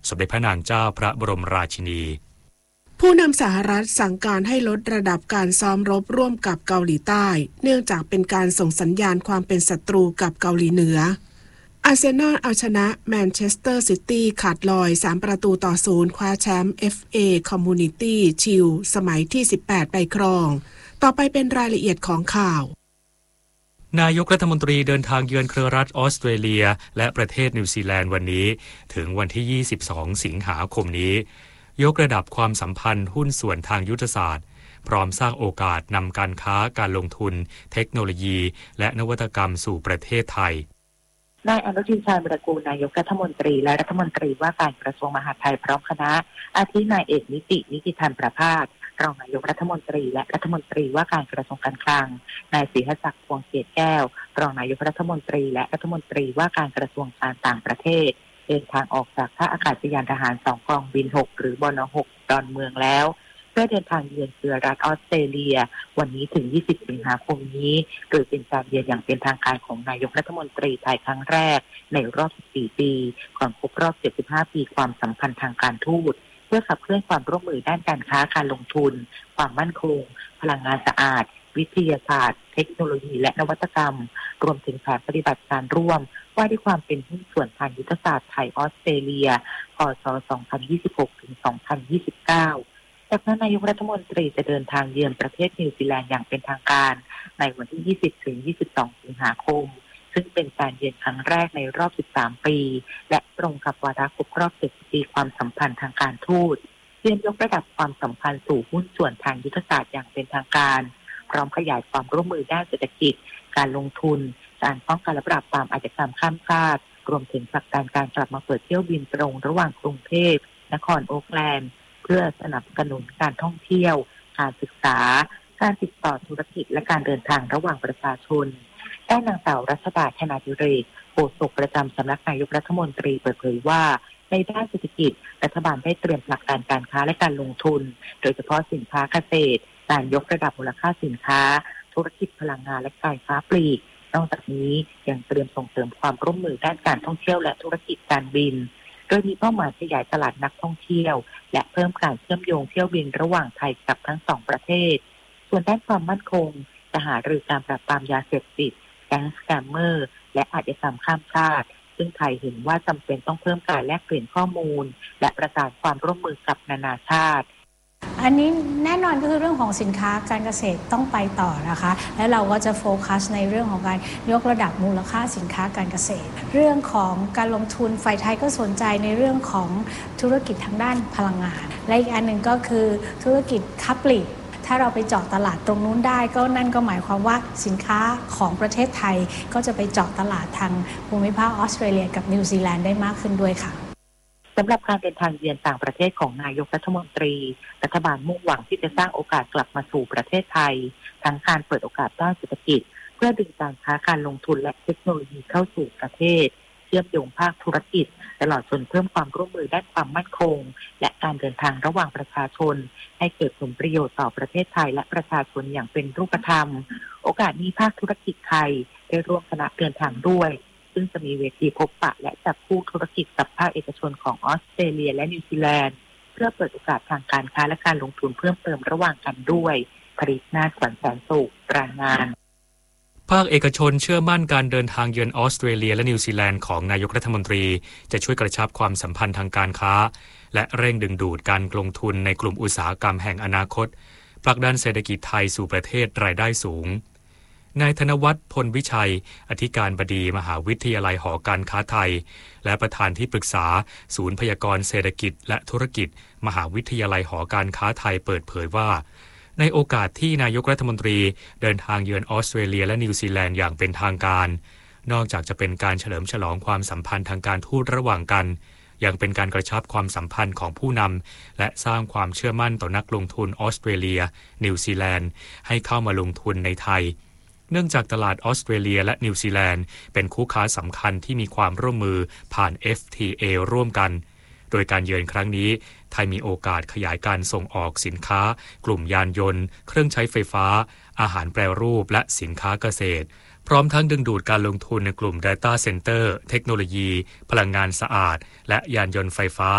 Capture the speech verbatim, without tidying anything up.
สมเด็จพระนางเจ้าพระบรมราชินีผู้นำสหรัฐสั่งการให้ลดระดับการซ้อมรบร่วมกับเกาหลีใต้เนื่องจากเป็นการส่งสัญญาณความเป็นศัตรูกับเกาหลีเหนืออาร์เซนอลเอาชนะแมนเชสเตอร์ซิตี้ขาดลอยสามประตูต่อศูนย์คว้าแชมป์ เอฟ เอ Community Shield สมัยที่สิบแปดไปครองต่อไปเป็นรายละเอียดของข่าวนายกรัฐมนตรีเดินทางเยือนเครือรัฐออสเตรเลียและประเทศนิวซีแลนด์วันนี้ถึงวันที่ยี่สิบสองสิงหาคมนี้ยกระดับความสัมพันธ์หุ้นส่วนทางยุทธศาสตร์พร้อมสร้างโอกาสนำการค้าการลงทุนเทคโนโลยีและนวัตกรรมสู่ประเทศไทยนายอนุทินชาญวิรากูลนายกรัฐมนตรีและรัฐมนตรีว่าการกระทรวงมหาดไทยพร้อมคณะอาทินายเอกนิตินิติธรรมประภาสรองนายกรัฐมนตรีและรัฐมนตรีว่าการกระทรวงการคลังนายศรีหศักดิ์พวงเกตแก้วรองนายกรัฐมนตรีและรัฐมนตรีว่าการกระทรวงการต่างประเทศเดินทางออกจากท่าอากาศยานทหารสองกองบินหกหรือบนหกดอนเมืองแล้วเพื่อเดินทางเยือนเครือรัฐออสเตรเลียวันนี้ถึงยี่สิบสิงหาคมนี้โดยเป็นการเยือนอย่างเป็นทางการของนายกรัฐมนตรีไทยครั้งแรกในรอบสิบสี่ปีก่อนครบรอบเจ็ดสิบห้าปีความสัมพันธ์ทางการทูตเพื่อขับเคลื่อนความร่วมมือด้านการค้าการลงทุนความมั่นคงพลังงานสะอาดวิทยาศาสตร์เทคโนโลยีและนวัตกรรมรวมถึงแผนปฏิบัติการร่วมว่าด้วยความเป็นหุ้นส่วนทางยุทธศาสตร์ไทยออสเตรเลียพ.ศ. สองพันยี่สิบหก ถึง สองพันยี่สิบเก้าจากนั้นนายกรัฐมนตรีจะเดินทางเยือนประเทศนิวซีแลนด์อย่างเป็นทางการในวันที่ ยี่สิบ ถึง ยี่สิบสอง สิงหาคมซึ่งเป็นการเยือนครั้งแรกในรอบ สิบสาม ปีและตรงกับวาระครบรอบ เจ็ดสิบ ปีความสัมพันธ์ทางการทูตเพื่อยกระดับความสัมพันธ์สู่หุ้นส่วนทางยุทธศาสตร์อย่างเป็นทางการพร้อมขยายความร่วมมือด้านเศรษฐกิจการลงทุนการป้องกันและปราบปรามอาชญากรรมข้ามชาติรวมถึงผลักดันการกลับมาเปิดเที่ยวบินตรงระหว่างกรุงเทพนครโอ๊คแลนด์เพื่อสนับสนุนการท่องเที่ยวการศึกษาการติดต่อธุรกิจและการเดินทางระหว่างประชาชนด้านนางสาวรัชดา ธนาดิเรกโฆษกประจำสำนักนายกรัฐมนตรีเปิดเผยว่าในด้านเศรษฐกิจรัฐบาลได้เตรียมผลักดันการค้าและการลงทุนโดยเฉพาะสินค้าเกษตรการยกระดับมูลค่าสินค้าธุรกิจพลังงานและการค้าปลีกนอกจากนี้ยังเตรียมส่งเสริมความร่วมมือด้านการท่องเที่ยวและธุรกิจการบินโดยมีเป้าหมายขยายตลาดนักท่องเที่ยวและเพิ่มการเชื่อมโยงเที่ยวบินระหว่างไทยกับทั้งสองประเทศส่วนด้านความมั่นคงจะหารือการปราบปรามยาเสพติดแก๊งสแกมเมอร์และอาชญากรรมข้ามชาติซึ่งไทยเห็นว่าจำเป็นต้องเพิ่มการแลกเปลี่ยนข้อมูลและประสานความร่วมมือกับนานาชาติอันนี้แน่นอนก็คือเรื่องของสินค้าการเกษตรต้องไปต่อนะคะและเราก็จะโฟกัสในเรื่องของการยกระดับมูลค่าสินค้าการเกษตรเรื่องของการลงทุนฝ่ายไทยก็สนใจในเรื่องของธุรกิจทางด้านพลังงานและอีกอันหนึ่งก็คือธุรกิจค้าปลีกถ้าเราไปเจาะตลาดตรงนู้นได้ก็นั่นก็หมายความว่าสินค้าของประเทศไทยก็จะไปเจาะตลาดทางภูมิภาคออสเตรเลียกับนิวซีแลนด์ได้มากขึ้นด้วยค่ะสำหรับการเดินทางเยือนต่างประเทศของนายกรัฐมนตรีรัฐบาลมุ่งหวังที่จะสร้างโอกาสกลับมาสู่ประเทศไทยทั้งการเปิดโอกาสด้านเศรษฐกิจเพื่อดึงการค้าการลงทุนและเทคโนโลยีเข้าสู่ประเทศเชื่อมโยงภาคธุรกิจตลอดจนเพิ่มความร่วมมือด้านความมั่นคงและการเดินทางระหว่างประชาชนให้เกิดผลประโยชน์ต่อประเทศไทยและประชาชนอย่างเป็นรูปธรรมโอกาสนี้ภาคธุรกิจไทยได้ร่วมคณะเดินทางด้วยซึ่งจะมีเวทีพบปะและจับคู่ธุรกิจกับภาคเอกชนของออสเตรเลียและนิวซีแลนด์เพื่อเปิดโอกาสทางการค้าและการลงทุนเพิ่มเติมระหว่างกันด้วยผลิตนาถขวัญแสนสุขรายงานภาคเอกชนเชื่อมั่นการเดินทางเยือนออสเตรเลียและนิวซีแลนด์ของนายกรัฐมนตรีจะช่วยกระชับความสัมพันธ์ทางการค้าและเร่งดึงดูดการลงทุนในกลุ่มอุตสาหกรรมแห่งอนาคตผลักดันเศรษฐกิจไทยสู่ประเทศรายได้สูงนายธนวัฒน์พลวิชัยอธิการบดีมหาวิทยาลัยหอการค้าไทยและประธานที่ปรึกษาศูนย์พยากรณ์เศรษฐกิจและธุรกิจมหาวิทยาลัยหอการค้าไทยเปิดเผยว่าในโอกาสที่นายกรัฐมนตรีเดินทางเยือนออสเตรเลียและนิวซีแลนด์อย่างเป็นทางการนอกจากจะเป็นการเฉลิมฉลองความสัมพันธ์ทางการทูตระหว่างกันยังเป็นการกระชับความสัมพันธ์ของผู้นำและสร้างความเชื่อมั่นต่อนักลงทุนออสเตรเลียนิวซีแลนด์ให้เข้ามาลงทุนในไทยเนื่องจากตลาดออสเตรเลียและนิวซีแลนด์เป็นคู่ค้าสำคัญที่มีความร่วมมือผ่าน เอฟ ที เอ ร่วมกันโดยการเยือนครั้งนี้ไทยมีโอกาสขยายการส่งออกสินค้ากลุ่มยานยนต์เครื่องใช้ไฟฟ้าอาหารแปรรูปและสินค้าเกษตรพร้อมทั้งดึงดูดการลงทุนในกลุ่ม Data Center เทคโนโลยีพลังงานสะอาดและยานยนต์ไฟฟ้า